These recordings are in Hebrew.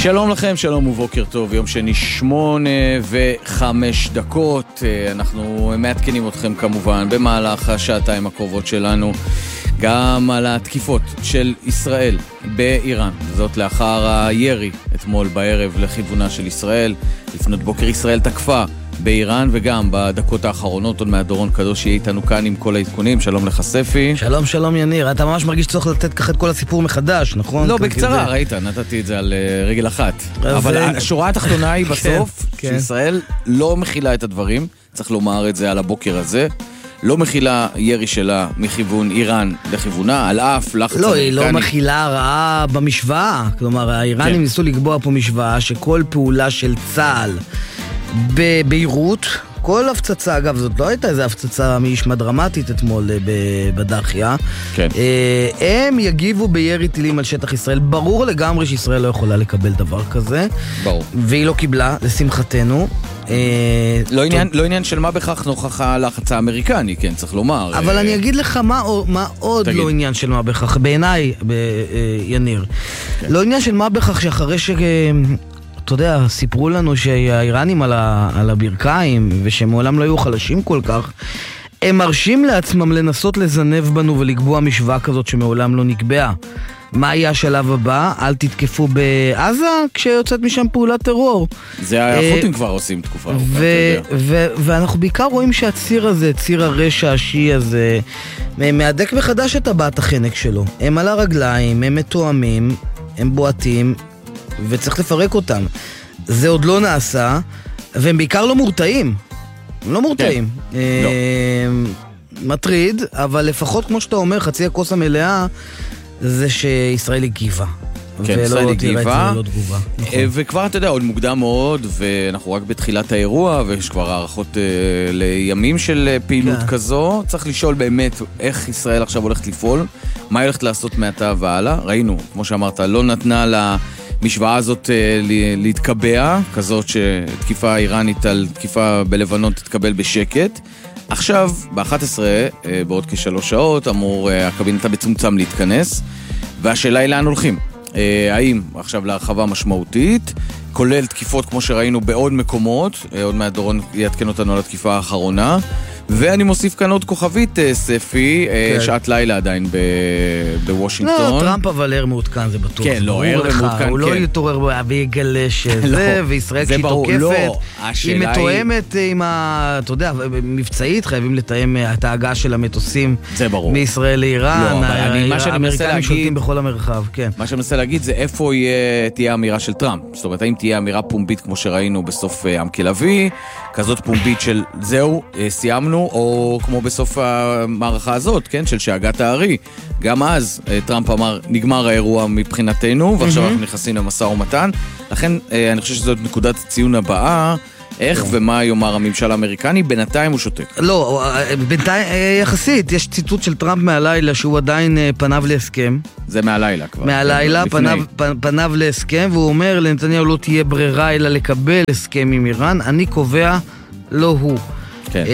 שלום לכם, שלום ובוקר טוב, יום שני 8:05. אנחנו מעדכנים אתכם כמובן במהלך השעתיים הקרובות שלנו גם על התקיפות של ישראל באיראן. זאת לאחר הירי אתמול בערב לכיוונה של ישראל. לפנות בוקר ישראל תקפה באיראן, וגם בדקות האחרונות עוד מהדורון קדוש יהיה איתנו כאן עם כל העדכונים. שלום לך ספי. שלום, שלום יניר. אתה ממש מרגיש שצריך לתת ככה את כל הסיפור מחדש, נכון? לא, בקצרה, ראית, נתתי את זה על רגל אחת. אבל השורה התחתונה היא בסוף, שישראל לא מכילה את הדברים, צריך לומר את זה על הבוקר הזה, לא מכילה ירי שלה מכיוון איראן לכיוונה, על אף לחץ לא, היא לא מכילה רעה במשוואה. כלומר, האיראנים ניסו לקבוע פה משוואה שכל פעולה של צה"ל בביירות, כל הפצצה, אגב, זאת לא הייתה איזו הפצצה מישמה דרמטית אתמול בדחיה, כן. הם יגיבו בירי טילים על שטח ישראל. ברור לגמרי שישראל לא יכולה לקבל דבר כזה. ברור. והיא לא קיבלה, לשמחתנו. לא עניין של מה בכך נוכח הלחץ האמריקני, כן, צריך לומר. אבל אני אגיד לך מה עוד לא עניין של מה בכך, בעיניי, יניר. לא עניין של מה בכך שאחרי אתה יודע, סיפרו לנו שהאיראנים על הברכיים ושמעולם לא היו חלשים כל כך, הם מרשים לעצמם לנסות לזנב בנו ולקבוע משוואה כזאת שמעולם לא נקבעה. מה יהיה השלב הבא? אל תתקפו בעזה כשיוצאת משם פעולת טרור. זה החות'ים כבר עושים תקופה. ואנחנו בעיקר רואים שהציר הזה, ציר הרשע השיעי הזה, מהדק מחדש את טבעת החנק שלו. הם על הרגליים, הם מתואמים, הם בועטים, וצריך לפרק אותם. זה עוד לא נעשה, והם בעיקר לא מורתעים. הם לא מורתעים. כן. מטריד, אבל לפחות כמו שאתה אומר, חצי הכוס המלאה, זה שישראל הגיבה. כן, ישראל הגיבה. וכבר אתה יודע, עוד מוקדם מאוד, ואנחנו רק בתחילת האירוע, ויש כבר הערכות לימים של פעילות כזו. צריך לשאול באמת איך ישראל עכשיו הולכת לפעול, מה היא הולכת לעשות מעתה והלאה. ראינו, כמו שאמרת, לא נתנה לה משוואה הזאת להתקבע, כזאת שתקיפה איראנית על תקיפה בלבנון תתקבל בשקט. עכשיו, ב-11, בעוד כ3 שעות, אמור הקבינט המצומצם להתכנס, והשאלה היא לאן הולכים. האם עכשיו להרחבה משמעותית, כולל תקיפות כמו שראינו בעוד מקומות, עוד מהדורון יעדכן אותנו על התקיפה האחרונה, ואני מוסיף כאן עוד כוכבית, ספי, שעת לילה עדיין בוושינגטון. לא, טראמפ אבל ער מעודכן, זה בטוח. כן, לא, ער מעודכן, כן. הוא לא יתעורר ויגלה שזה, וישראל כשהיא תוקפת, היא מתואמת עם אתה יודע, מבצעית, חייבים לתאם את ההגעה של המטוסים מישראל לאיראן, האמריקאים שולטים בכל המרחב, כן. מה שאני מנסה להגיד זה איפה תהיה האמירה של טראמפ, זאת אומרת, האם תהיה אמירה פומבית כמו שראינו בסוף עמקי לוי, כזאת פומבית של זהו, סיימנו, או כמו בסוף המערכה הזאת, כן, של שאגת הארי. גם אז טראמפ אמר, נגמר האירוע מבחינתנו, ועכשיו אנחנו נכנסים למשא ומתן. לכן אני חושב שזאת נקודת ציון הבאה, איך ומה יאמר הממשל האמריקני, בינתיים הוא שותק. לא, בינתיים יחסית, יש ציטוט של טראמפ מהלילה שהוא עדיין פניו להסכם. זה מהלילה כבר. מהלילה, פניו להסכם, והוא אומר, לנתניהו לא תהיה ברירה אלא לקבל הסכם עם איראן, אני קובע, לא הוא. כן.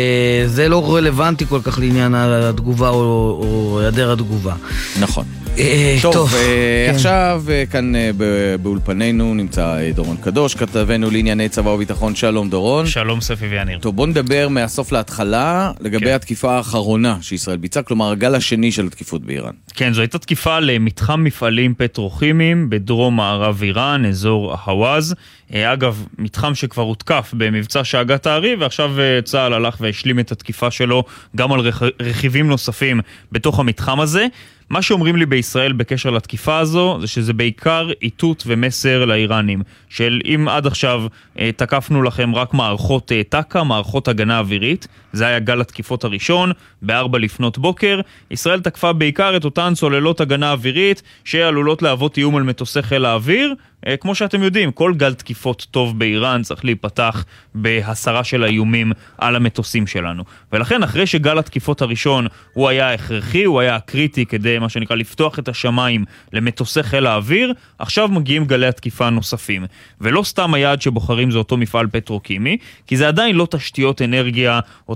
זה לא רלוונטי כל כך לעניין התגובה או היעדר התגובה. נכון. טוב, עכשיו כאן באולפנינו נמצא דורון קדוש, כתבנו לענייני צבא וביטחון. שלום דורון. שלום ספי ויניר. טוב, בוא נדבר מהסוף להתחלה לגבי התקיפה האחרונה שישראל ביצעה, כלומר הגל השני של התקיפות באיראן. כן, זו הייתה תקיפה למתחם מפעלים פטרוכימיים בדרום מערב איראן, אזור הוואז. אגב, מתחם שכבר הותקף במבצע שאגת הארי, ועכשיו צה"ל הלך והשלים את התקיפה שלו גם על רכיבים נוספים בתוך המתחם הזה. מה שאומרים לי בישראל בקשר לתקיפה הזו, זה שזה בעיקר איתות ומסר לאיראנים, של אם עד עכשיו תקפנו לכם רק מערכות טקה, מערכות הגנה אווירית, זה היה גל התקיפות הראשון, ב4 לפנות בוקר, ישראל תקפה בעיקר את אותן צוללות הגנה אווירית, שעלולות להוות איום על מטוסי חיל האוויר. כמו שאתם יודעים, כל גל תקיפות טוב באיראן צריך להיפתח בהסרה של האיומים על המטוסים שלנו. ולכן אחרי שגל התקיפות הראשון הוא היה הכרחי, הוא היה קריטי כדי מה שנקרא לפתוח את השמיים למטוסי חיל האוויר, עכשיו מגיעים גלי התקיפה נוספים. ולא סתם היעד שבוחרים זה אותו מפעל פטרוקימי, כי זה עדיין לא תשתיות אנרגיה או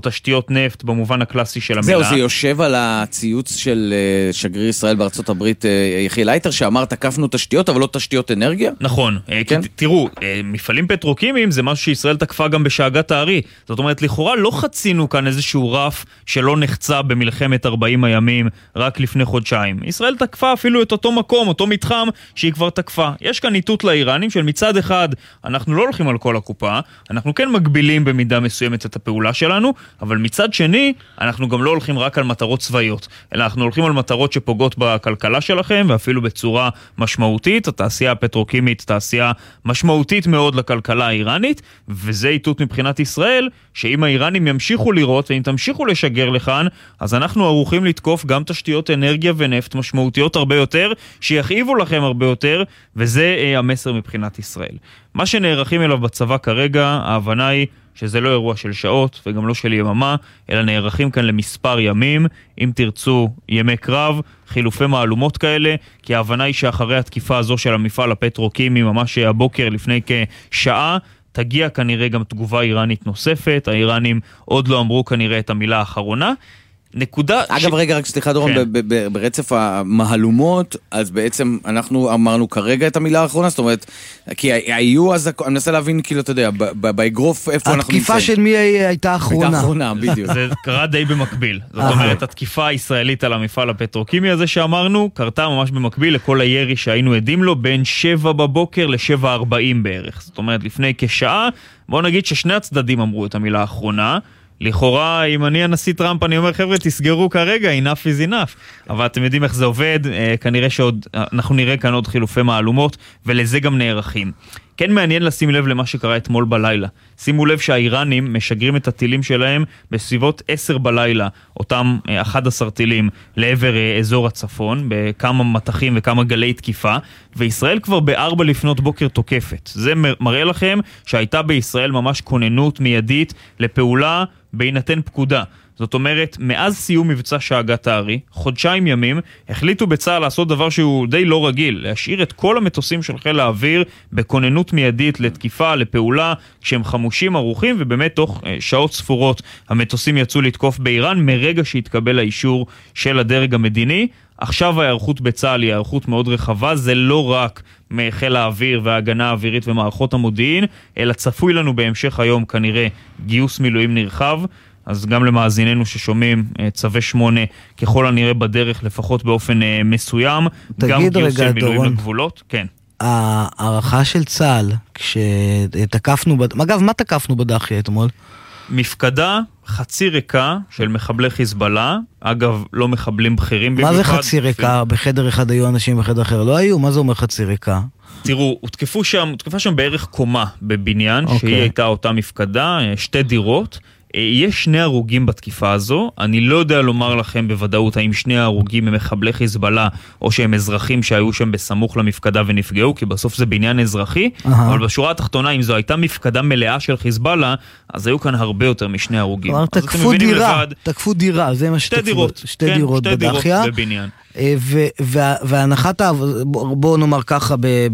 תשתיות נפט במובן הקלאסי של המילה. זה יושב על הציוץ של שגריר ישראל בארצות הברית יחיאל לייטר, שאמר תקפנו תשתיות, אבל לא תשתיות אנרגיה? נכון. כן? תראו, מפעלים פטרוקימיים זה משהו שישראל תקפה גם בשאגת הארי. זאת אומרת, לכאורה לא חצינו כאן איזשהו רף שלא נחצה במלחמת 40 הימים רק לפני חודשיים. ישראל תקפה אפילו את אותו מקום, אותו מתחם שהיא כבר תקפה. יש כאן איתות לאיראנים של מצד אחד, אנחנו לא הולכים על כל הקופה, אנחנו כן מגבילים במידה מסוימת את הפעולה שלנו, אבל מצד שני, אנחנו גם לא הולכים רק על מטרות צבאיות, אלא אנחנו הולכים על מטרות שפוגעות בכלכלה שלכם, ואפילו בצורה משמעותית. התעשייה הפטרוקימית, תעשייה משמעותית מאוד לכלכלה האיראנית, וזה איתות מבחינת ישראל, שאם האיראנים ימשיכו לראות, ואם תמשיכו לשגר לכאן, אז אנחנו ערוכים לתקוף גם תשתיות אנרגיה ונפט משמעותיות הרבה יותר, שיכאיבו לכם הרבה יותר, וזה המסר מבחינת ישראל. מה שנערכים אליו בצבא כרגע, ההבנה היא שזה לא אירוע של שעות וגם לא של יממה, אלא נערכים כאן למספר ימים, אם תרצו ימי קרב, חילופי מעלומות כאלה, כי ההבנה היא שאחרי התקיפה הזו של המפעל הפטרוקימי, ממש הבוקר לפני כשעה, תגיע כנראה גם תגובה איראנית נוספת. האיראנים עוד לא אמרו כנראה את המילה האחרונה. נקודה... אגב, רגע, רק סליחה דורון, ברצף המהלומות, אז בעצם אנחנו אמרנו כרגע את המילה האחרונה, זאת אומרת, כי היו אז, אני מנסה להבין, כאילו, אתה יודע, באגרוף איפה אנחנו נמצאים. התקיפה של מי הייתה האחרונה? הייתה האחרונה, בדיוק. זה קרה די במקביל. זאת אומרת, התקיפה הישראלית על המפעל הפטרוקימי הזה שאמרנו, קרתה ממש במקביל לכל הירי שהיינו עדים לו, בין 7 בבוקר ל7:40 בערך. זאת אומרת, לפני כשעה, בואו נגיד ששני הצדדים אמרו את המילה האחרונה, לכאורה, אם אני הנשיא טראמפ, אני אומר, חבר'ה, תסגרו כרגע, enough is enough. אבל אתם יודעים איך זה עובד, כנראה אנחנו נראה כאן עוד חילופי מעלומות, ולזה גם נערכים. כן מעניין לשים לב למה שקרה אתמול בלילה. שימו לב שהאיראנים משגרים את הטילים שלהם בסביבות 10 בלילה, אותם 11 טילים לעבר אזור הצפון, בכמה מתחים וכמה גלי תקיפה, וישראל כבר ב4 לפנות בוקר תוקפת. זה מראה לכם שהייתה בישראל ממש כוננות מיידית לפעולה בהינתן פקודה. זאת אומרת, מאז סיום מבצע שאגת הארי, חודשיים ימים, החליטו בצה"ל לעשות דבר שהוא די לא רגיל, להשאיר את כל המטוסים של חיל האוויר בכוננות מיידית לתקיפה, לפעולה, כשהם חמושים ערוכים, ובאמת תוך שעות ספורות המטוסים יצאו לתקוף באיראן מרגע שהתקבל האישור של הדרג המדיני. עכשיו ההיערכות בצה"ל היא היערכות מאוד רחבה, זה לא רק מחיל האוויר וההגנה האווירית ומערכות המודיעין, אלא צפוי לנו בהמשך היום כנראה גיוס מילואים נרחב, אז גם למאזיננו ששומעים צווי 8 ככל הנראה בדרך לפחות באופן מסוים, גם גיוס של מילואים לגבולות. כן. הערכה של צה"ל, כשתקפנו, אגב, מה תקפנו בדחיה אתמול? מפקדה חצי ריקה של מחבלי חיזבאללה, אגב, לא מחבלים בכירים במיוחד. מה זה חצי ריקה? בחדר אחד היו אנשים, בחדר אחר לא היו? מה זה אומר חצי ריקה? תראו, הותקפה שם בערך קומה בבניין, שהיא הייתה אותה מפקדה, 2 דירות. יש 2 הרוגים בתקיפה הזו, אני לא יודע לומר לכם בוודאות האם 2 הרוגים הם מחבלי חיזבאללה או שהם אזרחים שהיו שם בסמוך למפקדה ונפגעו, כי בסוף זה בניין אזרחי, אבל בשורה התחתונה, אם זו הייתה מפקדה מלאה של חיזבאללה, אז היו כאן הרבה יותר מ2 הרוגים. תקפו דירה, זה מה שתקפו. 2 דירות בדחיה. בבניין. והנחת, בואו נאמר ככה,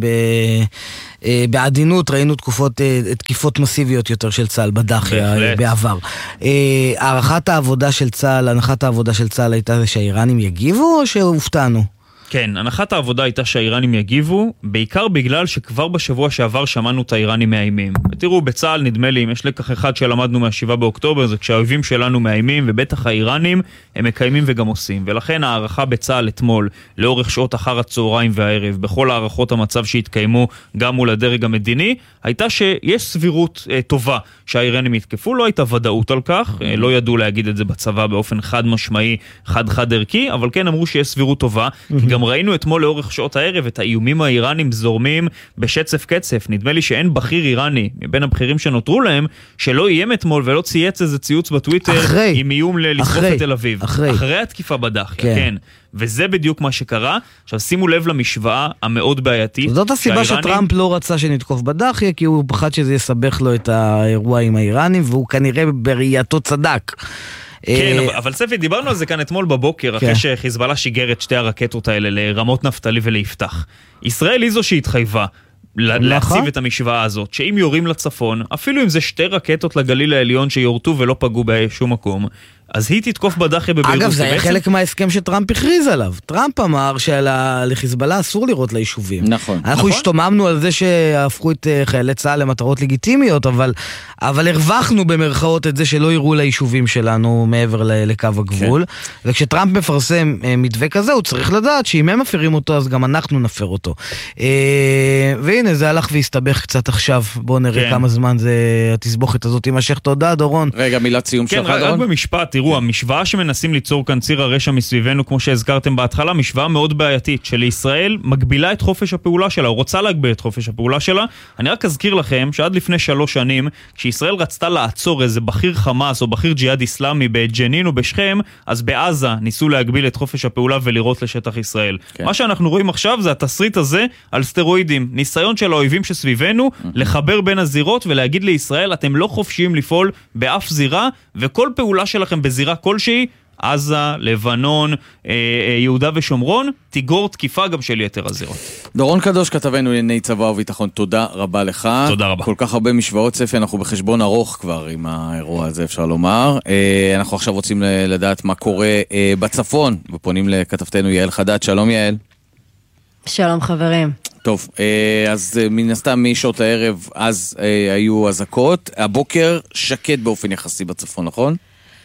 בעדינות ראינו תקיפות מסיביות יותר של צה"ל בדחיה בעבר. הנחת העבודה של צה"ל הייתה שהאיראנים יגיבו או שהופתענו? כן, הנחת העבודה הייתה שהאיראנים יגיבו, בעיקר בגלל שכבר בשבוע שעבר שמענו את האיראנים מאיימים. ותראו, בצה"ל נדמה לי, אם יש לקח אחד שלמדנו מה7 באוקטובר, זה כשהאויבים שלנו מאיימים, ובטח האיראנים הם מקיימים וגם עושים. ולכן הערכה בצה"ל אתמול, לאורך שעות אחר הצהריים והערב, בכל הערכות המצב שהתקיימו גם מול הדרג המדיני, הייתה שיש סבירות טובה שהאיראנים יתקפו, לא הייתה ודאות על כך, לא ידעו להגיד את זה בצבא באופן חד משמעי, חד ערכי, אבל כן אמרו שיש סבירות טובה, כי גם ראינו אתמול לאורך שעות הערב את האיומים האיראנים זורמים בשצף קצף. נדמה לי שאין בכיר איראני מבין הבכירים שנותרו להם שלא איים אתמול ולא צייץ איזה ציוץ בטוויטר עם איום לשרוף את תל אביב. אחרי התקיפה בדחיה, כן. וזה בדיוק מה שקרה. עכשיו שימו לב למשוואה המאוד בעייתית. זאת הסיבה שטראמפ לא רצה שנתקוף בדחיה, כי הוא פחד שזה יסבך לו את האירוע עם האיראנים, והוא כנראה בראייתו צדק. כן, אבל ספי, דיברנו על זה כאן אתמול בבוקר, אחרי שחיזבאללה שיגר את 2 הרקטות האלה לרמות נפתלי וליפתח. ישראל היא זו שהתחייבה להציב את המשוואה הזאת, שאם יורים לצפון, אפילו אם זה 2 רקטות לגליל העליון שיורטו ולא פגעו בשום מקום, אז היא תתקוף בדחי בביירות. אגב, זה היה חלק מההסכם שטראמפ הכריז עליו. טראמפ אמר שלחיזבאללה אסור לירות ליישובים. נכון. אנחנו השתוממנו על זה שהפכו את חיילי צה"ל למטרות לגיטימיות, אבל הרווחנו במרכאות את זה שלא יראו ליישובים שלנו מעבר לקו הגבול. וכשטראמפ מפרסם מתווה כזה, הוא צריך לדעת שאם הם מפרים אותו, אז גם אנחנו נפר אותו. והנה, זה הלך והסתבך קצת עכשיו. בואו נראה כמה זמן התסבוכת הזאת תימשך. תודה, דורון. רגע, מילת סיום שלך, דורון. רק במשפט, תראו, המשוואה שמנסים ליצור כאן ציר הרשע מסביבנו, כמו שהזכרתם בהתחלה, משוואה מאוד בעייתית, שלישראל מגבילה את חופש הפעולה שלה, או רוצה להגביל את חופש הפעולה שלה. אני רק אזכיר לכם שעד לפני 3 שנים, כשישראל רצתה לעצור איזה בכיר חמאס או בכיר ג'יהאד איסלאמי בג'נין או בשכם, אז בעזה ניסו להגביל את חופש הפעולה ולירות לשטח ישראל. מה שאנחנו רואים עכשיו זה התסריט הזה על סטרואידים, ניסיון של האויבים שסביבנו, לחבר בין הזירות ולהגיד לישראל, אתם לא חופשיים לפעול באף זירה, וכל פעולה שלכם בזירה כלשהי, עזה, לבנון, יהודה ושומרון, תיגור תקיפה גם של יתר הזירות. דורון קדוש, כתבנו לענייני צבא וביטחון, תודה רבה לך. תודה רבה. כל כך הרבה משוואות ספי, אנחנו בחשבון ארוך כבר עם האירוע הזה, אפשר לומר. אנחנו עכשיו רוצים לדעת מה קורה בצפון, ופונים לכתבתנו יעל חדד. שלום יעל. שלום חברים. טוב, אז מן הסתם משעות הערב אז היו אזעקות, הבוקר שקט באופן יחסי בצפון, נכון?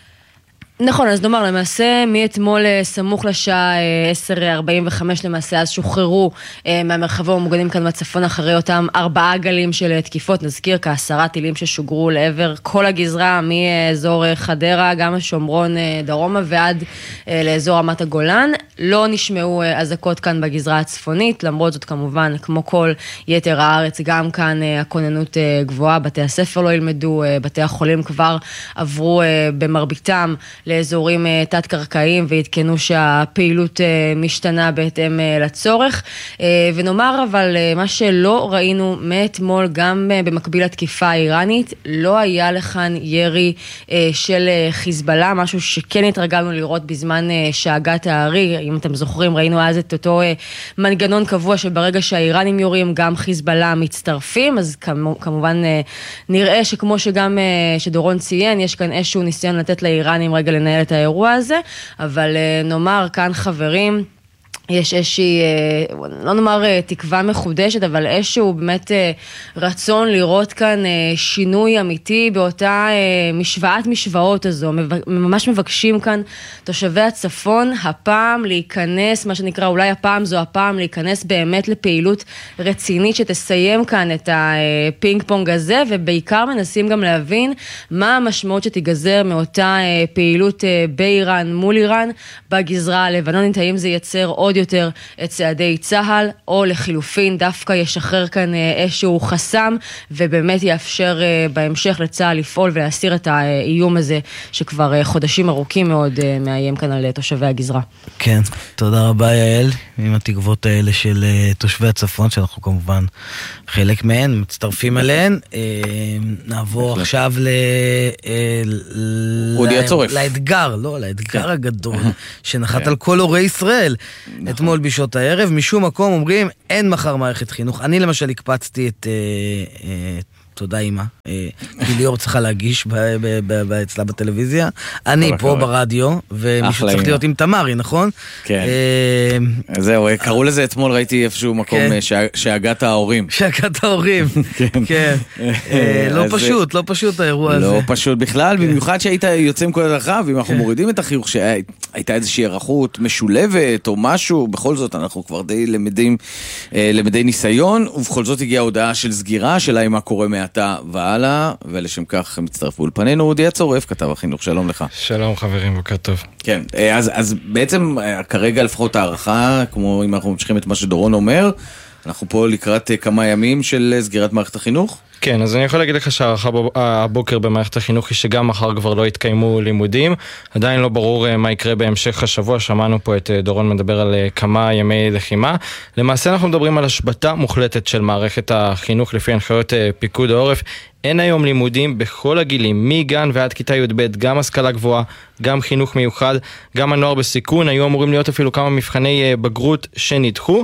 נכון, אז נאמר, למעשה, מאתמול סמוך לשעה 10:45 למעשה, אז שוחררו מהמרחבים המוגנים כאן בצפון אחרי אותם 4 גלים של תקיפות, נזכיר כ10 טילים ששוגרו לעבר כל הגזרה, מאזור חדרה, גם השומרון דרומה ועד לאזור רמת הגולן. לא נשמעו אזעקות כאן בגזרה הצפונית, למרות זאת כמובן, כמו כל יתר הארץ, גם כאן הכוננות גבוהה, בתי הספר לא ילמדו, בתי החולים כבר עברו במרביתם לאזורים תת-קרקעיים והתקנו שהפעילות משתנה בהתאם לצורך. ונאמר אבל מה שלא ראינו מאתמול גם במקביל לתקיפה האיראנית, לא היה לכאן ירי של חיזבאללה, משהו שכן התרגלנו לראות בזמן שהגת הארי, אם אתם זוכרים ראינו אז את אותו מנגנון קבוע שברגע שהאיראנים יורים גם חיזבאללה מצטרפים, אז כמובן נראה שכמו שגם שדורון ציין, יש כאן איזשהו ניסיון לתת לאיראנים רגע לנהל את האירוע הזה, אבל נאמר כאן חברים, יש איזושהי, לא נאמר תקווה מחודשת, אבל איזשהו באמת רצון לראות כאן שינוי אמיתי באותה משוואת משוואות הזו. ממש מבקשים כאן תושבי הצפון הפעם להיכנס, מה שנקרא אולי הפעם זו הפעם להיכנס באמת לפעילות רצינית שתסיים כאן את הפינג פונג הזה, ובעיקר מנסים גם להבין מה המשמעות שתיגזר מאותה פעילות באיראן מול איראן בגזרה הלבנונית, האם זה ייצר עוד יותר את צעדי צהל, או לחילופין דווקא ישחרר כאן איזשהו חסם, ובאמת יאפשר בהמשך לצהל לפעול ולהסיר את האיום הזה, שכבר חודשים ארוכים מאוד מאיים כאן על תושבי הגזרה. כן, תודה רבה יעל, עם התקוות האלה של תושבי הצפון, שאנחנו כמובן חלק מהן, מצטרפים אליהן. נעבור עכשיו לאתגר הגדול, שנחת על כל הורי ישראל. אתמול בשעות הערב, משום מקום אומרים, אין מחר מערכת חינוך. אני למשל הקפצתי את תודה אמא, כי ליאור צריכה להגיש אצלה בטלוויזיה. אני פה ברדיו, ומישהו צריך להיות עם תמרי, נכון? כן. זהו, קראו לזה אתמול, ראיתי איפשהו מקום שהגעת ההורים. שהגעת ההורים, כן. לא פשוט האירוע הזה. לא פשוט בכלל, במיוחד שהיית יוצא עם כל הדרכה, ואם אנחנו מורידים את החיוך שהייתה איזושהי ערכות משולבת או משהו, בכל זאת אנחנו כבר די למדי ניסיון, ובכל זאת הגיעה הודעה של סגירה, שלה מה קורה מעתה והלאה, ולשם כך מצטרף באולפנינו אודי הצורף, כתב החינוך, שלום לך. שלום חברים, בוקר טוב. כן, אז בעצם כרגע לפחות הערכה, כמו אם אנחנו ממשיכים את מה שדורון אומר, אנחנו פה לקראת כמה ימים של סגירת מערכת החינוך? כן, אז אני יכול להגיד לך שהערכה הבוקר במערכת החינוך היא שגם מחר כבר לא יתקיימו לימודים. עדיין לא ברור מה יקרה בהמשך השבוע. שמענו פה את דורון מדבר על כמה ימי לחימה. למעשה אנחנו מדברים על השבתה מוחלטת של מערכת החינוך לפי הנחיות פיקוד העורף. אין היום לימודים בכל הגילים, מגן ועד כיתה י"ב, גם השכלה גבוהה, גם חינוך מיוחד, גם הנוער בסיכון. היו אמורים להיות אפילו כמה מבחני בגרות שנדחו.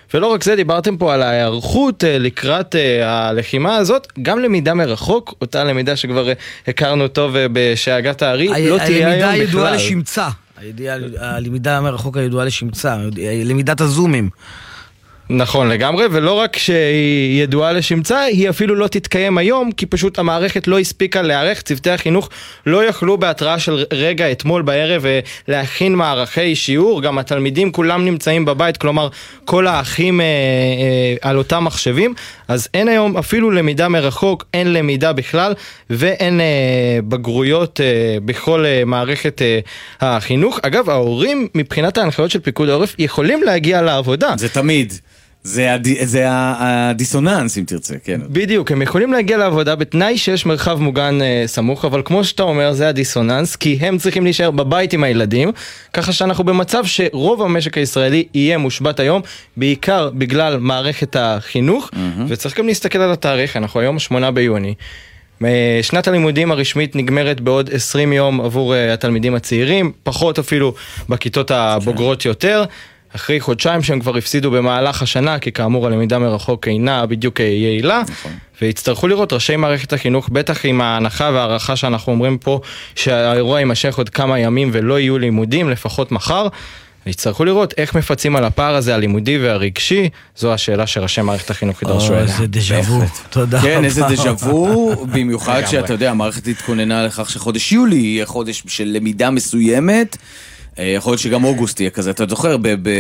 ולא רק זה, דיברתם פה על ההיערכות לקראת הלחימה הזאת, גם למידה מרחוק, אותה למידה שכבר הכרנו טוב בשאגת הארי, לא תהיה היום בכלל. הלמידה הידועה לשמצה, הלמידה מרחוק הידועה לשמצה, למידת הזומים. נכון לגמרי, ולא רק שהיא ידועה לשמצה, היא אפילו לא תתקיים היום, כי פשוט המערכת לא הספיקה להיערך, צוותי החינוך לא יכלו בהתראה של רגע אתמול בערב להכין מערכי שיעור, גם התלמידים כולם נמצאים בבית, כלומר כל האחים על אותם מחשבים, אז אין היום אפילו למידה מרחוק, אין למידה בכלל, ואין בגרויות בכל מערכת החינוך. אגב, ההורים מבחינת ההנחיות של פיקוד העורף יכולים להגיע לעבודה. זה תמיד. זה הדיסוננס, אם תרצה, כן. בדיוק, הם יכולים להגיע לעבודה בתנאי שיש מרחב מוגן סמוך, אבל כמו שאתה אומר, זה הדיסוננס, כי הם צריכים להישאר בבית עם הילדים, ככה שאנחנו במצב שרוב המשק הישראלי יהיה מושבת היום, בעיקר בגלל מערכת החינוך, וצריך גם להסתכל על התאריך, אנחנו היום 8 ביוני. שנת הלימודים הרשמית נגמרת בעוד 20 יום עבור התלמידים הצעירים, פחות אפילו בכיתות הבוגרות יותר, אחרי חודשיים שהם כבר הפסידו במהלך השנה, כי כאמור הלמידה מרחוק אינה בדיוק יעילה, והצטרכו לראות ראשי מערכת החינוך, בטח עם ההנחה והערכה שאנחנו אומרים פה, שהאירוע יימשך עוד כמה ימים ולא יהיו לימודים, לפחות מחר, והצטרכו לראות איך מפצים על הפער הזה, הלימודי והרגשי, זו השאלה שראשי מערכת החינוך ידרשו אליה. איזה דז'אבו, תודה. כן, איזה דז'אבו, במיוחד שאתה יודע, המערכת התכוננה לכך שחודש יולי יהיה חודש של למידה מסוימת, יכול להיות שגם אוגוסט יהיה כזה, אתה זוכר,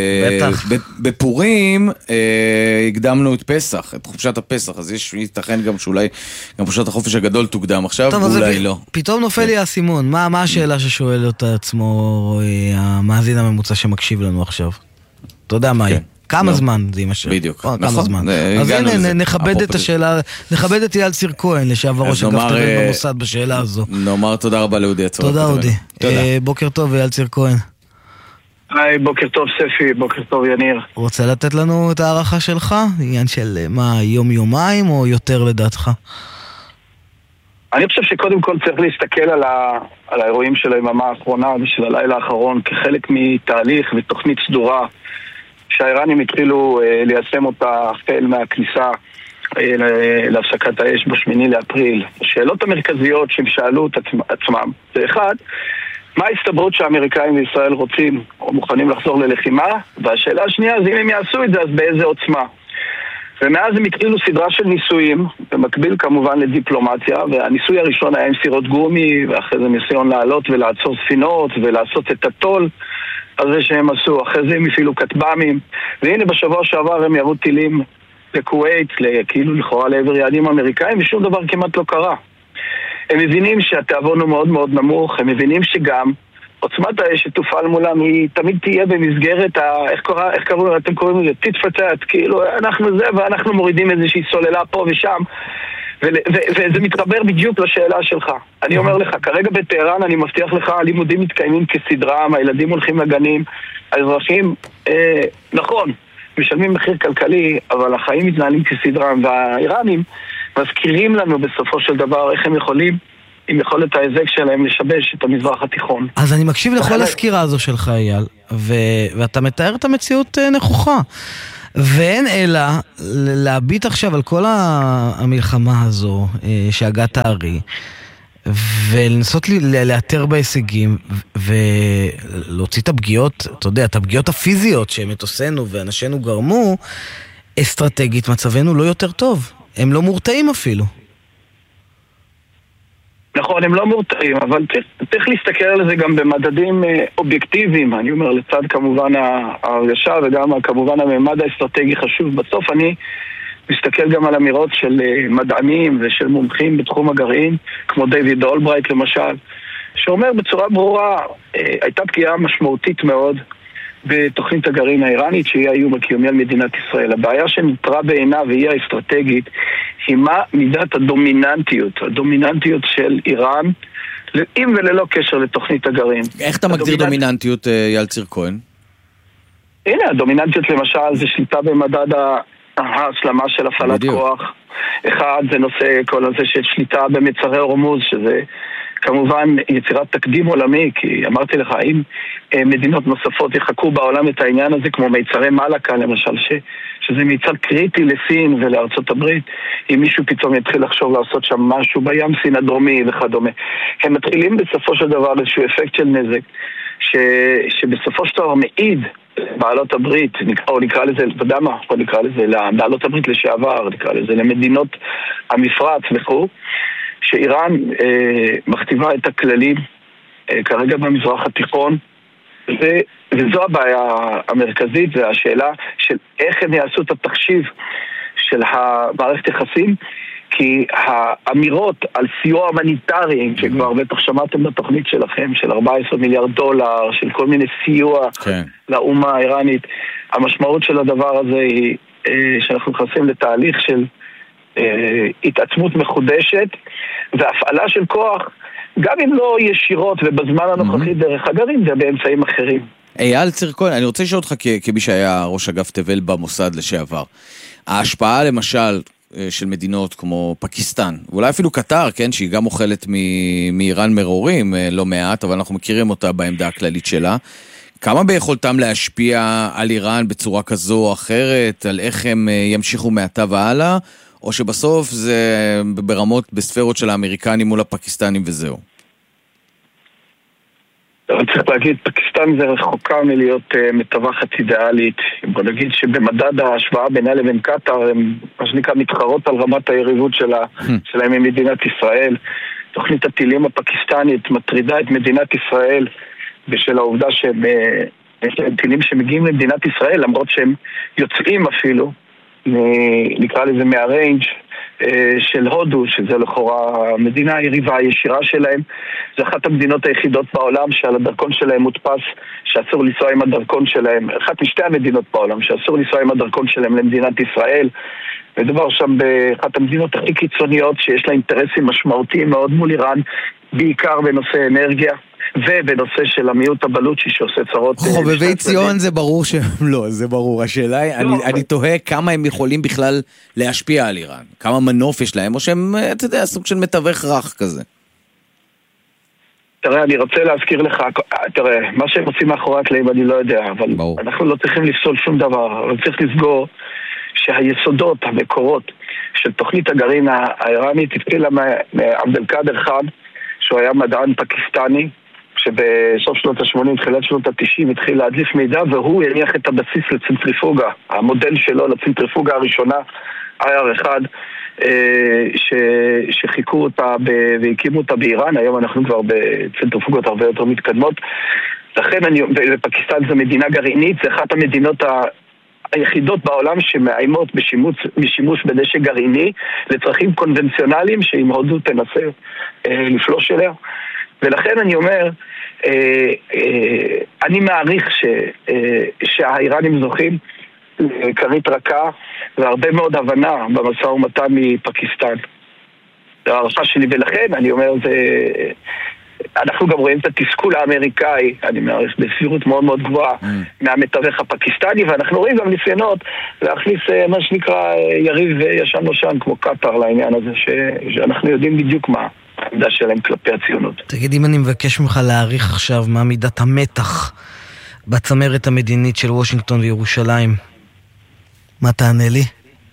בפורים הקדמנו את פסח, את חופשת הפסח, אז יש ייתכן גם שאולי גם חופשת החופש הגדול תוקדם עכשיו, ואולי לא. פתאום נופל לי האסימון, מה השאלה ששואל אותה עצמו המאזין הממוצע שמקשיב לנו עכשיו? אתה יודע מה, כמה זמן זה יימשך? בדיוק, נכון. אז הנה, נכבד את השאלה, נכבד את אייל ציר כהן, לשעבר ראש אגף תרבות במוסד בשאלה הזו. נאמר תודה רבה לאודי עצור. תודה אודי. בוקר טוב אייל ציר כהן. היי, בוקר טוב ספי, בוקר טוב יניר. רוצה לתת לנו את הערכה שלך? עניין של מה, יום-יומיים או יותר לדעתך? אני חושב שקודם כל צריך להסתכל על האירועים של היממה האחרונה ושל הלילה האחרון כחלק מתהליך ותוכנית סדורה שהאיראנים התחילו ליישם אותה החל מהכניסה להפסקת האש ב8 לאפריל. השאלות המרכזיות שהם שאלו את עצמם זה אחד, מה ההסתברות שהאמריקאים וישראל רוצים או מוכנים לחזור ללחימה? והשאלה השנייה זה אם הם יעשו את זה אז באיזה עוצמה. ומאז הם התחילו סדרה של ניסויים, במקביל כמובן לדיפלומטיה, והניסוי הראשון היה עם סירות גומי, ואחרי זה ניסיון לעלות ולעצור ספינות ולעשות את הטול על זה שהם עשו. אחרי זה הם הפעילו כטב"מים, והנה בשבוע שעבר הם ירו טילים לכווית, כאילו לכאורה לעבר יעדים אמריקאים, ושום דבר כמעט לא קרה. הם מבינים שהתיאבון הוא מאוד מאוד נמוך, הם מבינים שגם עוצמת האש שתופעל מולם היא תמיד תהיה במסגרת, אתם קוראים לזה, טיט פטט, כאילו אנחנו זה ואנחנו מורידים איזושהי סוללה פה ושם, וזה מתחבר בדיוק לשאלה שלך. אני אומר לך, כרגע בטהרן אני מבטיח לך, הלימודים מתקיימים כסדרם, הילדים הולכים לגנים, האזרחים, נכון, משלמים מחיר כלכלי, אבל החיים מתנהלים כסדרם, והאיראנים מזכירים לנו בסופו של דבר איך הם יכולים, עם יכולת ההיזק שלהם לשבש את המזרח התיכון. אז אני מקשיב לכל הסקירה הזו שלך אייל, ואתה מתאר את המציאות נכוחה. ואין אלא להביט עכשיו על כל המלחמה הזו שהגעת הארי, ולנסות לאתר בהישגים ולהוציא את הפגיעות, אתה יודע, את הפגיעות הפיזיות שמטוסנו ואנשינו גרמו, אסטרטגית מצבנו לא יותר טוב. הם לא מורתעים אפילו. נכון, הם לא מורתעים, אבל צריך להסתכל על זה גם במדדים אובייקטיביים. אני אומר, לצד כמובן ההרגשה וגם כמובן הממד האסטרטגי חשוב. בסוף אני מסתכל גם על אמירות של מדענים ושל מומחים בתחום הגרעין, כמו דיוויד אולברייט למשל, שאומר בצורה ברורה, הייתה פגיעה משמעותית מאוד בתוכנית הגרעין האיראנית שהיא האיום הקיומי על מדינת ישראל. הבעיה שנותרה בעיניו והיא האסטרטגית היא מה מידת הדומיננטיות של איראן עם וללא קשר לתוכנית הגרעין. איך אתה מגדיר דומיננטיות, אייל ציר כהן? הנה, הדומיננטיות למשל זה שליטה במדד ההסלמה של הפעלת כוח. אחד זה נושא כל הזה של שליטה במצרי הורמוז, שזה כמובן יצירת תקדים עולמי, כי אמרתי לך, אם מדינות נוספות יחקו בעולם את העניין הזה, כמו מיצרי מלאקה למשל, שזה מיצר קריטי לסין ולארצות הברית, אם מישהו פתאום יתחיל לחשוב לעשות שם משהו בים סין הדרומי וכדומה, הם מתחילים בסופו של דבר איזשהו אפקט של נזק, שבסופו של דבר מעיד בעלות הברית, או נקרא לזה, אתה יודע מה, או נקרא לזה לבעלות הברית לשעבר, נקרא לזה למדינות המפרץ וכו', שאיראן מכתיבה את הכללים כרגע במזרח התיכון, וזו הבעיה המרכזית, זה השאלה של איך הם יעשו את התחשיב של המערכת יחסים, כי האמירות על סיוע הומניטרי, שכבר בטח שמעתם בתוכנית שלכם, של 14 מיליארד דולר, של כל מיני סיוע לאומה האיראנית, המשמעות של הדבר הזה היא שאנחנו נכנסים לתהליך של התעצמות מחודשת והפעלה של כוח, גם אם לא ישירות ובזמן הנוכחי דרך הגרעין, זה באמצעים אחרים. אייל צירקון, אני רוצה לשאול אותך כמי שהיה ראש אגף תבל במוסד לשעבר. ההשפעה למשל של מדינות כמו פקיסטן, ואולי אפילו קטר, כן, שהיא גם אוכלת מאיראן מרורים, לא מעט, אבל אנחנו מכירים אותה בעמדה הכללית שלה. כמה ביכולתם להשפיע על איראן בצורה כזו או אחרת, על איך הם ימשיכו מעתה והלאה, או שבסוף זה ברמות, בספרות של האמריקנים מול הפקיסטנים וזהו? צריך להגיד, פקיסטן זה רחוקה מלהיות מטווחת אידיאלית. בוא נגיד שבמדד ההשוואה בינה לבין קטר, הם מה שנקרא מתחרות על רמת היריבות שלהם עם מדינת ישראל. תוכנית הטילים הפקיסטנית מטרידה את מדינת ישראל בשל העובדה שהם טילים שמגיעים למדינת ישראל, למרות שהם יוצאים אפילו, נקרא לזה מהריינג' של הודו, שזה לכאורה המדינה היריבה הישירה שלהם. זה אחת המדינות היחידות בעולם שעל הדרכון שלהם מודפס שאסור לנסוע עם הדרכון שלהם, אחת משתי המדינות בעולם שאסור לנסוע עם הדרכון שלהם למדינת ישראל. מדובר שם באחת המדינות הכי קיצוניות שיש לה אינטרסים משמעותיים מאוד מול איראן, בעיקר בנושא אנרגיה ובנושא של המיעוט הבלוצ'י שעושה צרות. חובבי ציון זה ברור שהם לא, זה ברור. השאלה היא, אני תוהה כמה הם יכולים בכלל להשפיע על איראן, כמה מנוף יש להם, או שהם, אתה יודע, סוג של מתווך רך כזה. תראה, אני רוצה להזכיר לך, תראה, מה שהם עושים מאחורי הקלעים אני לא יודע, אבל אנחנו לא צריכים לפסול שום דבר, אבל צריך לסגור שהיסודות, המקורות של תוכנית הגרעין האיראנית התחילה מעבדאלקאדר חאן, שהוא היה מדען פקיסטני, שבסוף שנות ה-80, תחילת שנות ה-90, התחיל להדליף מידע, והוא יניח את הבסיס לצנטריפוגה. המודל שלו לצנטריפוגה הראשונה, IR1, שחיכו אותה והקימו אותה באיראן. היום אנחנו כבר בצנטריפוגות הרבה יותר מתקדמות. לכן, פקיסטן זו מדינה גרעינית, זה אחת המדינות היחידות בעולם שמאיימות בשימוש בנשק גרעיני לצרכים קונבנציונליים שאם הודו תנסה לפלוש אליה. ולכן אני אומר, אני מעריך שהאיראנים זוכים לכרית רכה והרבה מאוד הבנה במשא ומתן מפקיסטן. זו הערכה שלי, ולכן אני אומר, אנחנו גם רואים את התסכול האמריקאי, אני מעריך בסבירות מאוד מאוד גבוהה, מהמתווך הפקיסטני, ואנחנו רואים גם ניסיונות להכניס מה שנקרא יריב ישן נושן, כמו קטר לעניין הזה, שאנחנו יודעים בדיוק מה העמדה שלהם כלפי הציונות. תגיד, אם אני מבקש ממך להעריך עכשיו מה מידת המתח בצמרת המדינית של וושינגטון וירושלים, מה תענה לי?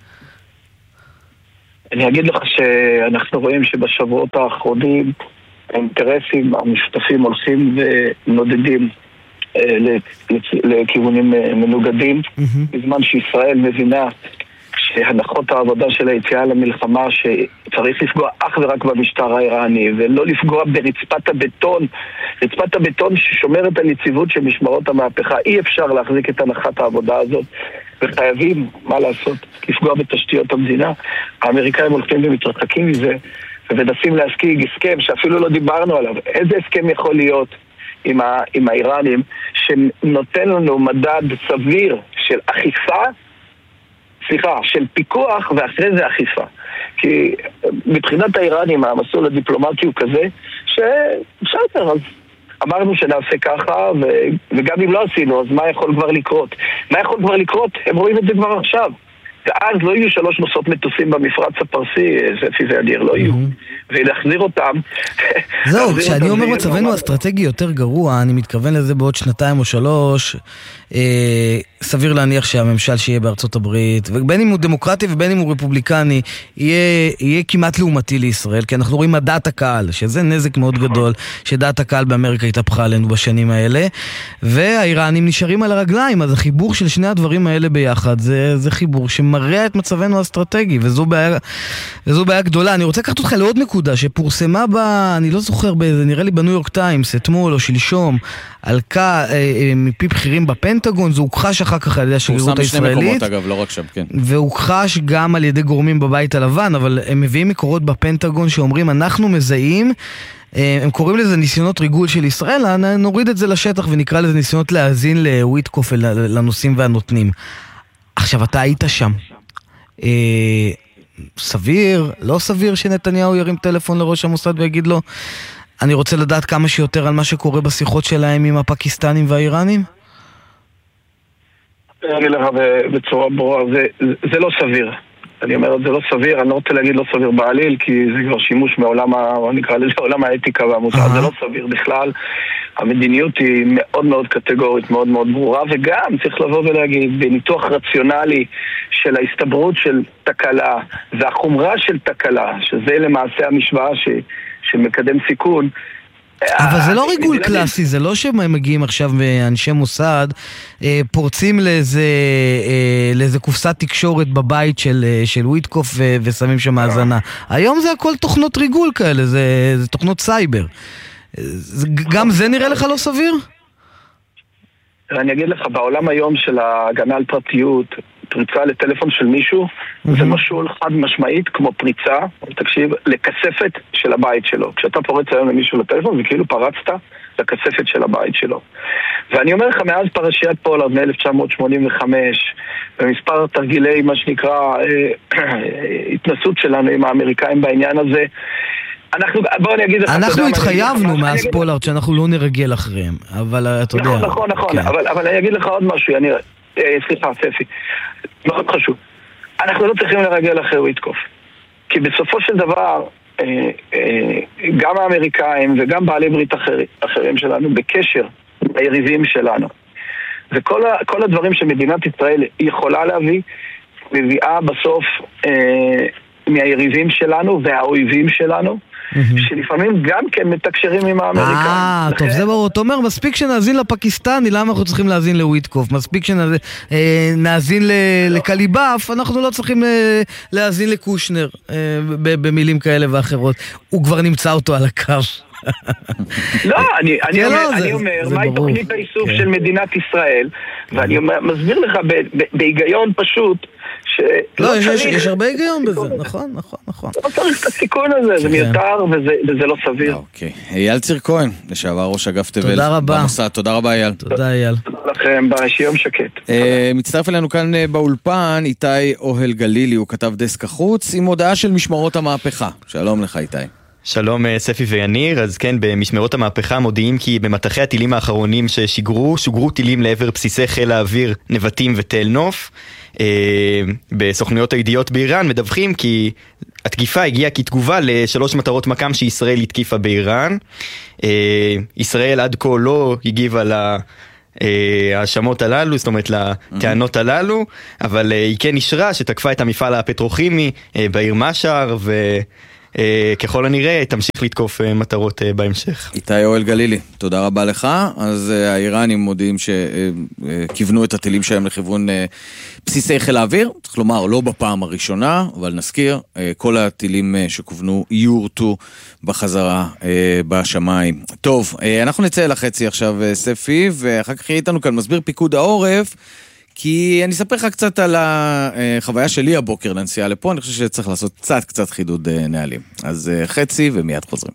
אני אגיד לך שאנחנו רואים שבשבועות האחרונים האינטרסים המשותפים הולכים ונודדים לכיוונים מנוגדים, בזמן שישראל מבינה שהנחות העבודה של היציאה למלחמה שצריך לפגוע אך ורק במשטר האיראני ולא לפגוע ברצפת הבטון, רצפת הבטון ששומרת על יציבות של משמרות המהפכה. אי אפשר להחזיק את הנחת העבודה הזאת וחייבים, מה לעשות, לפגוע בתשתיות המדינה. האמריקאים הולכים ומתרחקים מזה ומנסים להשיג הסכם שאפילו לא דיברנו עליו. איזה הסכם יכול להיות עם האיראנים שנותן לנו מדד סביר של אכיפה, של פיקוח ואחרי זה אכיפה? כי מבחינת האיראנים המסלול הדיפלומטי הוא כזה שבסדר, אז אמרנו שנעשה ככה וגם אם לא עשינו, אז מה יכול כבר לקרות? מה יכול כבר לקרות? הם רואים את זה כבר עכשיו. ואז לא יהיו 3 נוסעות מטוסים במפרץ הפרסי, ספי וידיר, לא יהיו. ולהחזיר אותם. זהו, כשאני אומר מצבנו אסטרטגי יותר גרוע, אני מתכוון לזה בעוד 2 או 3, סביר להניח שהממשל שיהיה בארצות הברית, ובין אם הוא דמוקרטי ובין אם הוא רפובליקני, יהיה כמעט לעומתי לישראל, כי אנחנו רואים מדעת הקהל, שזה נזק מאוד גדול, שדעת הקהל באמריקה התהפכה עלינו בשנים האלה, והאיראנים נשארים על הרגליים, אז החיבור של שני הדברים האלה ביחד, זה חיבור שמראה את מצבנו האסטרטגי, וזו בעיה גדולה. אני רוצה לקחת אותך לעוד נקודה, שפורסמה אני לא זוכר, נראה לי בניו יורק טיימס, אתמול או שלשום, מפי בכירים בפנטגון, זה הוכחש אחר כך על ידי השגרירות הישראלית. פורסם בשני מקומות אגב, לא רק שם, כן. והוכחש גם על ידי גורמים בבית הלבן, אבל הם מביאים מקורות בפנטגון שאומרים, אנחנו מזהים, הם קוראים לזה ניסיונות ריגול של ישראל, נוריד את זה לשטח ונקרא לזה ניסיונות להאזין לוויטקוף לנושאים והנותנים. עכשיו, אתה היית שם. סביר, לא סביר שנתניהו ירים טלפון לראש המוסד ויגיד לו, אני רוצה לדעת כמה שיותר על מה שקורה בשיחות שלהם עם הפקיסטנים והאיראנים? אני אגיד לך בצורה ברורה, זה לא סביר. אני אומר, זה לא סביר, אני לא רוצה להגיד לא סביר בעליל, כי זה כבר שימוש מעולם, נקרא לזה עולם האתיקה והמוסר, זה לא סביר בכלל. המדיניות היא מאוד מאוד קטגורית, מאוד מאוד ברורה, וגם צריך לבוא ולהגיד, בניתוח רציונלי של ההסתברות של תקלה, והחומרה של תקלה, שזה למעשה המשוואה שמקדם סיכון, אבל זה לא ריגול קלאסי, זה לא שהם מגיעים עכשיו אנשי מוסד, פורצים לאיזה קופסת תקשורת בבית של וויטקוף ושמים שם האזנה. היום זה הכל תוכנות ריגול כאלה, זה תוכנות סייבר. גם זה נראה לך לא סביר? אני אגיד לך, בעולם היום של ההגנה על פרטיות, פריצה לטלפון של מישהו, זה משול חד משמעית כמו פריצה, תקשיב, לכספת של הבית שלו. כשאתה פורץ היום למישהו לטלפון, זה כאילו פרצת לכספת של הבית שלו. ואני אומר לך, מאז פרשיית פולארד מ-1985, במספר תרגילי, מה שנקרא, התנסות שלנו עם האמריקאים בעניין הזה, אנחנו התחייבנו מאז פולארד שאנחנו לא נרגל אחריהם, אבל אתה יודע. נכון, אבל אני אגיד לך עוד משהו, סליחה, ספי, מאוד חשוב. אנחנו לא צריכים לרגל אחרי וויטקוף, כי בסופו של דבר, גם האמריקאים וגם בעלי ברית אחרים שלנו בקשר ליריבים שלנו, וכל הדברים שמדינת ישראל יכולה להביא, מביאה בסוף מהיריבים שלנו והאויבים שלנו, שלפעמים גם כן מתקשרים עם האמריקאים. טוב, זה ברור. אתה אומר, מספיק שנאזין לפקיסטני, למה אנחנו צריכים להאזין לוויטקוף? מספיק שנאזין לקליבאף, אנחנו לא צריכים להאזין לקושנר, במילים כאלה ואחרות. הוא כבר נמצא אותו על הקו. לא, אני אומר, מהי תוכנית האיסוף של מדינת ישראל, ואני מסביר לך בהיגיון פשוט, לא, יש הרבה היגיון בזה, נכון. לא צריך את הסיכון הזה, זה מיותר וזה לא סביר. אוקיי, אייל ציר כהן, לשעבר ראש אגף תבל. תודה רבה. תודה רבה אייל. תודה אייל. תודה לכם, שיום שקט. מצטרף אלינו כאן באולפן איתי אוהל גלילי, הוא כתב דסק החוץ עם הודעה של משמרות המהפכה. שלום לך איתי. שלום ספי ויניר. אז כן, במשמרות המהפכה מודיעים כי במטחי הטילים האחרונים שוגרו טילים לעבר בסיסי חיל האוויר נבטים ותל נוף. בסוכנויות הידיעות באיראן מדווחים כי התקיפה הגיעה כתגובה לשלוש מטרות מקם שישראל התקיפה באיראן. ישראל עד כה לא הגיבה להאשמות הללו, זאת אומרת לטענות הללו, אבל היא כן נשרה שתקפה את המפעל הפטרוכימי בעיר משער, וככל הנראה תמשיך לתקוף מטרות בהמשך. איתי אוהל גלילי, תודה רבה לך. אז האיראנים מודיעים שכיוונו את הטילים שלהם לכיוון בסיסי חיל האוויר, צריך לומר לא בפעם הראשונה, אבל נזכיר, כל הטילים שכוונו יורטו בחזרה בשמיים. טוב, אנחנו נצא לחצי עכשיו ספי, ואחר כך יהיה איתנו כאן מסביר פיקוד העורף, כי אני אספר לך קצת על החוויה שלי הבוקר לנסיעה לפה, אני חושב שצריך לעשות קצת חידוד נהלים. אז חצי ומיד חוזרים.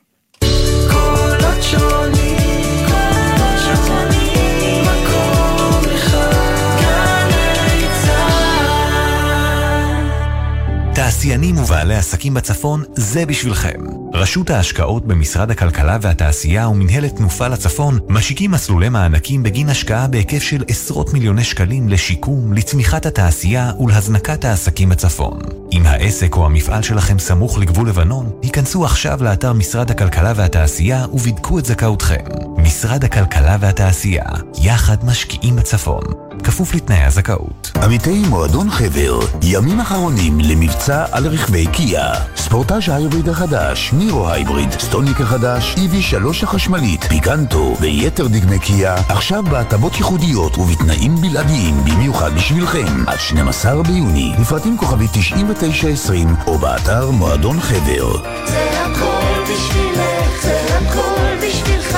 תעשיינים ובעלי עסקים בצפון, זה בשבילכם. רשות ההשקעות במשרד הכלכלה והתעשייה ומנהלת תנופה לצפון משיקים מסלולי מענקים בגין השקעה בהיקף של עשרות מיליוני שקלים לשיקום, לצמיחת התעשייה ולהזנקת העסקים בצפון. אם העסק או המפעל שלכם סמוך לגבול לבנון, היכנסו עכשיו לאתר משרד הכלכלה והתעשייה ובדקו את זכאותכם. משרד הכלכלה והתעשייה, יחד משקיעים בצפון. כפוף לתנאי הזכאות. עמיתי מועדון חבר, ימים אחרונים למבצע על רכבי קיה. ספורטאז' ההיבריד החדש, נירו ההיבריד, סטוניק החדש, EV3 החשמלית, פיקנטו ויתר דגמי קיה, עכשיו בהטבות ייחודיות ובתנאים בלעדיים במיוחד בשבילכם. עד 12 ביוני, לפרטים כוכבי 9920 או באתר מועדון חבר. זה הכל בשבילך, זה הכל בשבילך,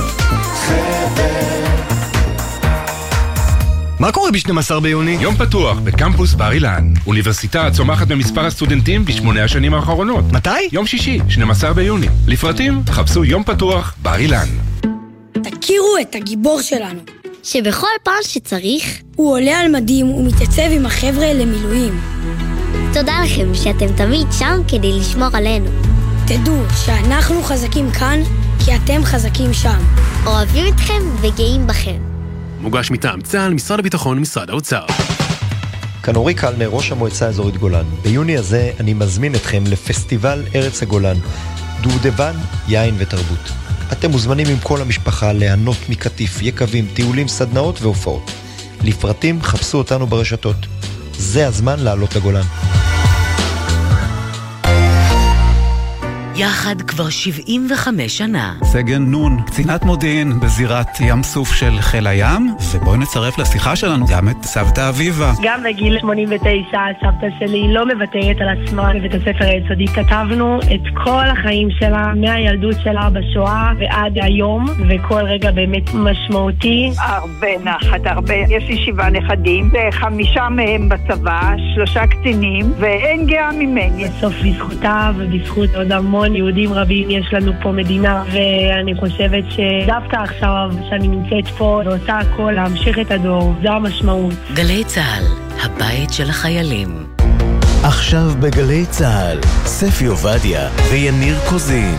חבר. מה קורה ב-12 ביוני? יום פתוח בקמפוס בר אילן. אוניברסיטה צומחת במספר הסטודנטים ב8 השנים האחרונות. מתי? יום שישי, 12 ביוני. לפרטים, חפשו יום פתוח בר אילן. תכירו את הגיבור שלנו, שבכל פעם שצריך הוא עולה על מדים ומתייצב עם החבר'ה למילואים. תודה לכם שאתם תמיד שם כדי לשמור עלינו. תדעו שאנחנו חזקים כאן כי אתם חזקים שם. אוהבים אתכם וגאים בכם. מוגש מטעם צה"ל, משרד הביטחון, משרד האוצר. כאן אורי קלנר, ראש המועצה האזורית גולן. ביוני הזה אני מזמין אתכם לפסטיבל ארץ הגולן, דובדבן, יין ותרבות. אתם מוזמנים עם כל המשפחה ליהנות מקטיף, יקבים, טיולים, סדנאות והופעות. לפרטים חפשו אותנו ברשתות. זה הזמן לעלות לגולן. יחד כבר 75 שנה. סגן נון, קצינת מודיעין בזירת ים סוף של חיל הים, ובואי נצרף לשיחה שלנו גם את סבתא אביבה. גם בגיל 89 סבתא שלי לא מוותרת על עצמה בבית הספר היסודי. כתבנו את כל החיים שלה, מהילדות שלה בשואה ועד היום, וכל רגע באמת משמעותי. הרבה נחת, הרבה. יש לי 7 נכדים, 5 מהם בצבא, 3 קצינים, ואין גאה ממני. בסוף בזכותה ובזכות עוד המון יהודים רבים יש לנו פה מדינה, ואני חושבת שדווקא עכשיו שאני נמצאת פה ועושה הכל להמשיך את הדור, זו המשמעות. גלי צהל, הבית של החיילים. עכשיו בגלי צהל, ספי עובדיה ויניר קוזין.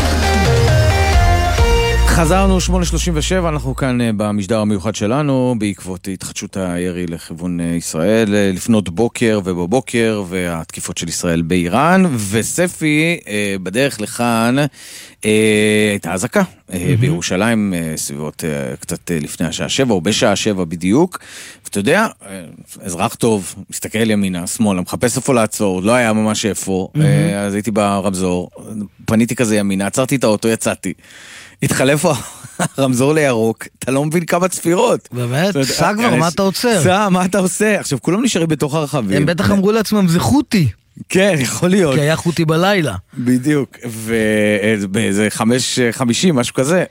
חזרנו 8:37, אנחנו כאן במשדר המיוחד שלנו בעקבות התחדשות הירי לכיוון ישראל לפנות בוקר ובבוקר והתקיפות של ישראל באיראן, וספי בדרך לכאן הייתה אזעקה בירושלים סביבות קצת לפני השעה 7 או בשעה 7 בדיוק, ואתה יודע, אזרח טוב מסתכל ימינה, שמאלה, מחפש איפה לעצור, לא היה ממש איפה, אז הייתי ברמזור, פניתי כזה ימינה, עצרתי את האוטו, יצאתי, התחלף הרמזור לירוק, אתה לא מבין כמה צפירות. באמת? סע כבר, מה אתה עוצר? סע, מה אתה עושה? עכשיו, כולם נשארים בתוך הרחבים. הם בטח אמרו לעצמם, זה חוטי. כן, יכול להיות. כי היה חוטי בלילה. בדיוק. וזה 5:50, משהו כזה.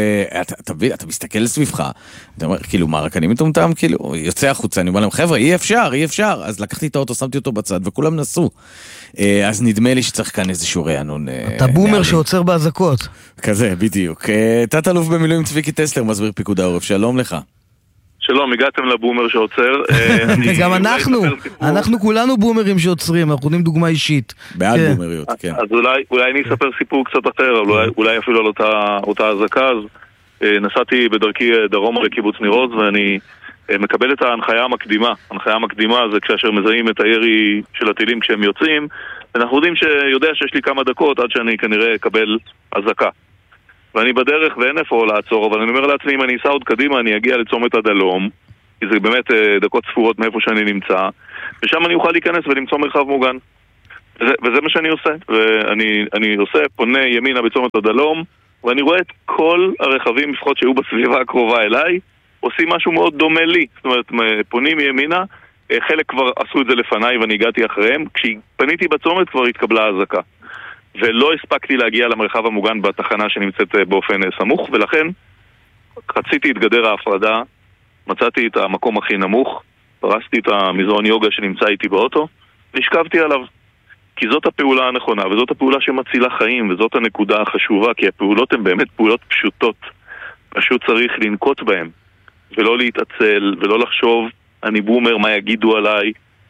ואתה מסתכל לסביבך, אתה אומר, כאילו, מה, רק אני מטומטם? כאילו, יוצא החוצה, אני אומר להם, חבר'ה, אי אפשר. אז לקחתי את האוטו, שמתי אותו בצד, וכולם נסו. אז נדמה לי שצריך כאן איזשהו רענון. אתה בומר שעוצר בהזקות. כזה, בדיוק. תת אלוף במילואים צביקי טסלר, מסביר פיקוד העורף, שלום לך. שלום, הגעתם לבומר שעוצר. גם אנחנו כולנו בומרים שעוצרים, אנחנו נותנים דוגמה אישית. בעד בומריות, כן. אז אולי אני אספר סיפור קצת אחר, אולי אפילו על אותה הזקה. אז נסעתי בדרכי דרומה לקיבוץ ניר עוז, ואני מקבל את ההנחיה המקדימה. ההנחיה המקדימה זה כאשר מזהים את הירי של הטילים כשהם יוצאים, ואנחנו יודעים שיש לי כמה דקות עד שאני כנראה אקבל הזקה. ואני בדרך ואין איפה לעצור, אבל אני אומר לעצמי, אם אני אסע עוד קדימה, אני אגיע לצומת הדלום, כי זה באמת דקות ספורות מאיפה שאני נמצא, ושם אני אוכל להיכנס ולמצוא מרחב מוגן. וזה מה שאני עושה. ואני פונה ימינה בצומת הדלום, ואני רואה את כל הרכבים, לפחות שהיו בסביבה הקרובה אליי, עושים משהו מאוד דומה לי. זאת אומרת, פונים ימינה, חלק כבר עשו את זה לפניי ואני הגעתי אחריהם, כשפניתי בצומת כבר התקבלה הזקה. ולא הספקתי להגיע למרחב המוגן בתחנה שנמצאת באופן סמוך, ולכן חציתי את גדר ההפרדה, מצאתי את המקום הכי נמוך, פרסתי את המזרון יוגה שנמצא איתי באוטו, והשכבתי עליו. כי זאת הפעולה הנכונה, וזאת הפעולה שמצילה חיים, וזאת הנקודה החשובה, כי הפעולות הן באמת פעולות פשוטות. פשוט צריך לנקוט בהן, ולא להתעצל, ולא לחשוב, אני בומר, מה יגידו עליי,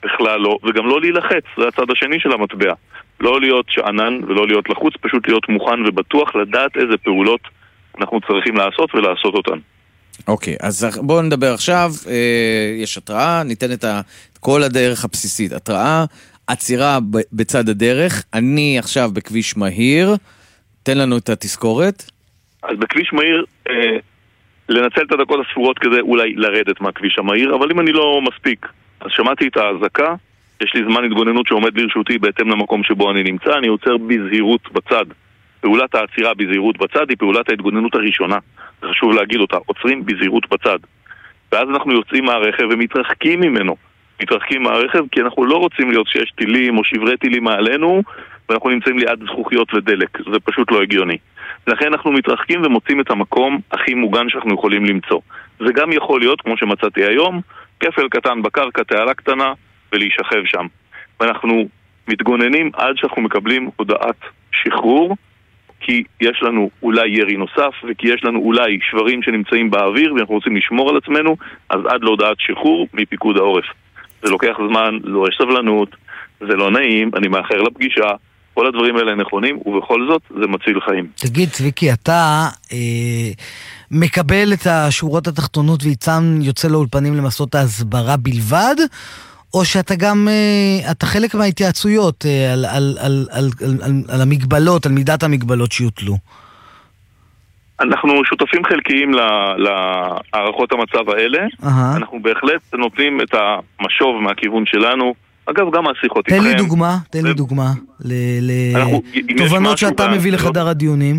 בכלל לא, וגם לא להילחץ, זה הצד השני של המטבע. לא להיות שענן ולא להיות לחוץ, פשוט להיות מוכן ובטוח לדעת איזה פעולות אנחנו צריכים לעשות ולעשות אותן. אוקיי, אז בואו נדבר עכשיו, יש התראה, ניתן את כל הדרך הבסיסית. התראה, עצירה בצד הדרך, אני עכשיו בכביש מהיר, תן לנו את התזכורת. אז בכביש מהיר, לנצל את הדקות הספורות כדי אולי לרדת מהכביש המהיר, אבל אם אני לא מספיק, אז שמעתי את ההזקה, יש לי זמן התגוננות שעומד לרשותי בהתאם למקום שבו אני נמצא, אני עוצר בזהירות בצד. פעולת העצירה בזהירות בצד היא פעולת ההתגוננות הראשונה. זה חשוב להגיד אותה, עוצרים בזהירות בצד. ואז אנחנו יוצאים מהרכב ומתרחקים ממנו. מתרחקים מהרכב כי אנחנו לא רוצים להיות שיש טילים או שברי טילים מעלינו, ואנחנו נמצאים ליד זכוכיות ודלק. זה פשוט לא הגיוני. לכן אנחנו מתרחקים ומוצאים את המקום הכי מוגן שאנחנו יכולים למצוא. זה גם יכול להיות, כמו שמצאתי היום, כפל קטן בקרקע, תעלה קטנה, ולהישכב שם. ואנחנו מתגוננים עד שאנחנו מקבלים הודעת שחרור, כי יש לנו אולי ירי נוסף, וכי יש לנו אולי שברים שנמצאים באוויר, ואנחנו רוצים לשמור על עצמנו, אז עד להודעת שחרור מפיקוד העורף. זה לוקח זמן, לא יש סבלנות, זה לא נעים, אני מאחר לפגישה, כל הדברים האלה נכונים, ובכל זאת זה מציל חיים. תגיד, צביקי, אתה מקבל את השורות התחתונות ויצן יוצא לאולפנים למסות ההסברה בלבד, או שאתה גם, אתה חלק מההתייעצויות על המגבלות, על מידת המגבלות שיוטלו? אנחנו שותפים חלקיים להערכות המצב האלה. אנחנו בהחלט נותנים את המשוב מהכיוון שלנו. אגב, גם השיחות איתכם. תן לי דוגמה לתובנות שאתה מביא לחדר הדיונים.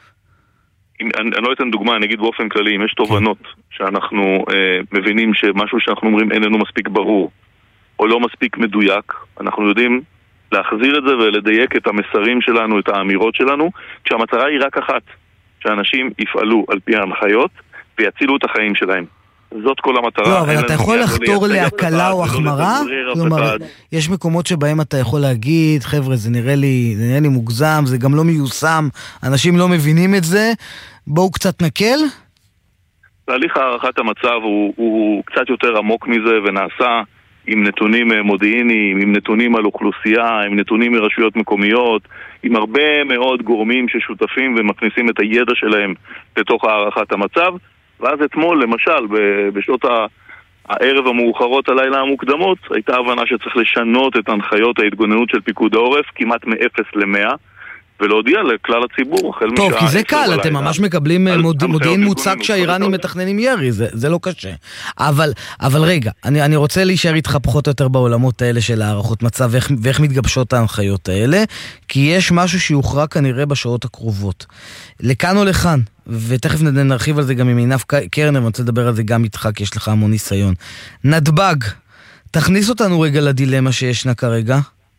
אני לא אתן דוגמה, אני אגיד באופן כללי, אם יש תובנות שאנחנו מבינים שמשהו שאנחנו אומרים איננו מספיק ברור, או לא מספיק מדויק, אנחנו יודעים להחזיר את זה ולדייק את המסרים שלנו, את האמירות שלנו, כשהמטרה היא רק אחת, שאנשים יפעלו על פי ההנחיות ויצילו את החיים שלהם. זאת כל המטרה. לא, אבל אתה יכול לחתור להקלה או החמרה? כלומר, יש מקומות שבהם אתה יכול להגיד, חבר'ה, זה נראה לי מוגזם, זה גם לא מיושם, אנשים לא מבינים את זה, בואו קצת נקל? תהליך הערכת המצב הוא קצת יותר עמוק מזה ונעשה עם נתונים מודיעיניים, עם נתונים על אוכלוסייה, עם נתונים מרשויות מקומיות, עם הרבה מאוד גורמים ששותפים ומכניסים את הידע שלהם לתוך הערכת המצב. ואז אתמול, למשל, בשעות הערב המאוחרות, הלילה המוקדמות, הייתה הבנה שצריך לשנות את הנחיות ההתגוננות של פיקוד העורף כמעט מ-0 ל-100, ולהודיע לכלל הציבור. טוב, כי זה קל, אתם ממש מקבלים מודיעין מוצק שהאיראנים מתכננים ירי, זה לא קשה. אבל רגע, אני רוצה להישאר איתך פחות או יותר בעולמות האלה של הערכות מצב, ואיך מתגבשות ההנחיות האלה, כי יש משהו שיוכרע כנראה בשעות הקרובות. לכאן או לכאן, ותכף נרחיב על זה גם עם עינב קרנר, ואני רוצה לדבר על זה גם איתך, כי יש לך המון ניסיון. נתב"ג, תכניס אותנו רגע לדילמה שישנה כרגע.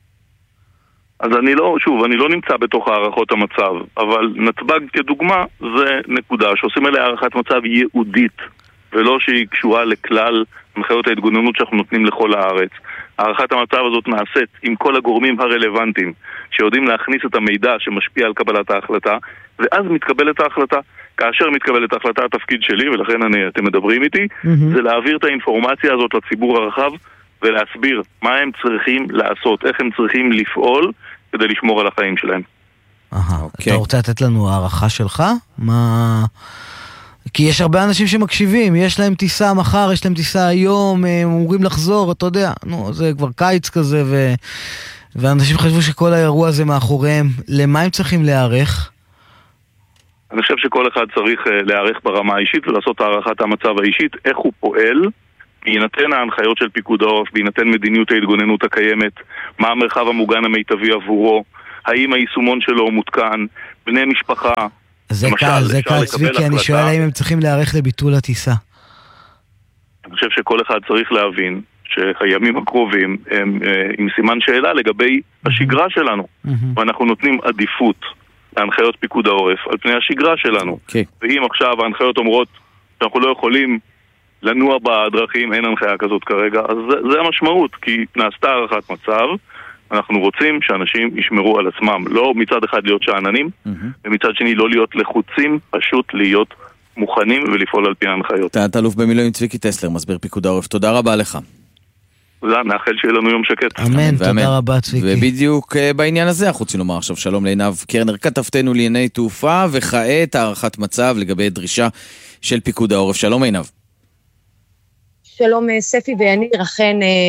אז אני לא נמצא בתוך הערכות המצב, אבל נתב"ג כדוגמה זה נקודה שעושים עליה הערכת מצב ייעודית, ולא שהיא קשורה לכלל הנחיות ההתגוננות שאנחנו נותנים לכל הארץ. הערכת המצב הזאת נעשית עם כל הגורמים הרלוונטיים, שיודעים להכניס את המידע שמשפיע על קבלת ההחלטה, ואז מתקבלת ההחלטה. כאשר מתקבלת ההחלטה, התפקיד שלי, ולכן אתם מדברים איתי, זה להעביר את האינפורמציה הזאת לציבור הרחב, ולהסביר מה הם צריכים לעשות, איך הם צריכים לפעול כדי לשמור על החיים שלהם. אתה רוצה לתת לנו הערכה שלך? כי יש הרבה אנשים שמקשיבים, יש להם טיסה מחר, יש להם טיסה היום, הם אמורים לחזור, אתה יודע, זה כבר קיץ כזה, ואנשים חשבו שכל האירוע הזה מאחוריהם, למה הם צריכים להיערך? אני חושב שכל אחד צריך להיערך ברמה האישית ולעשות הערכת המצב האישית, איך הוא פועל, בהינתן ההנחיות של פיקוד העורף, בהינתן מדיניות ההתגוננות הקיימת, מה המרחב המוגן המיטבי עבורו, האם היישומון שלו מותקן, בני משפחה. זה קל, צביקי, אני שואל האם הם צריכים להיערך לביטול הטיסה. אני חושב שכל אחד צריך להבין שהימים הקרובים הם עם סימן שאלה לגבי השגרה שלנו, ואנחנו נותנים עדיפות להנחיות פיקוד העורף על פני השגרה שלנו. ואם עכשיו ההנחיות אומרות שאנחנו לא יכולים לנוע בדרכים, אין הנחיה כזאת כרגע, אז זה המשמעות, כי נעשתה הערכת מצב, אנחנו רוצים שאנשים ישמרו על עצמם, לא מצד אחד להיות שעננים, ומצד שני לא להיות לחוצים, פשוט להיות מוכנים ולפעול על פי ההנחיות. תת-אלוף במילואים צביקי טסלר, מסביר פיקוד העורף, תודה רבה לך. נאחל שיהיה לנו יום שקט. אמן, תודה רבה צביקי. ובדיוק בעניין הזה אנחנו רוצים לומר עכשיו שלום לעינב קרנר, כתבתנו לענייני תעופה, וכעת הערכת מצב לגבי דרישה של פיקוד העורף. שלום עינב. שלום ספי ויניר, אכן